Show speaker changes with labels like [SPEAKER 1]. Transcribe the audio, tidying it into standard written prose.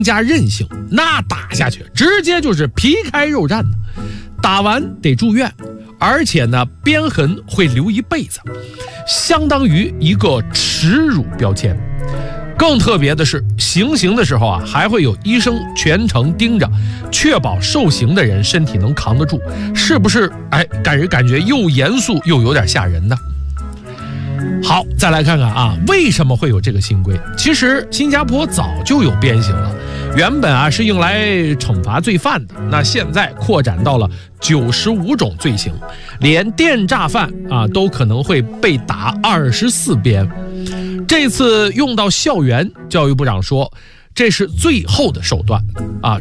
[SPEAKER 1] 加韧性，那打下去直接就是皮开肉绽的。打完得住院，而且呢鞭痕会留一辈子，相当于一个耻辱标签。更特别的是，行刑的时候啊，还会有医生全程盯着，确保受刑的人身体能扛得住。是不是感觉又严肃又有点吓人呢？好，再来看看啊，为什么会有这个新规？其实新加坡早就有鞭刑了，原本啊是用来惩罚罪犯的，那现在扩展到了95种罪行，连电诈犯啊都可能会被打24鞭。这次用到校园，教育部长说这是最后的手段啊。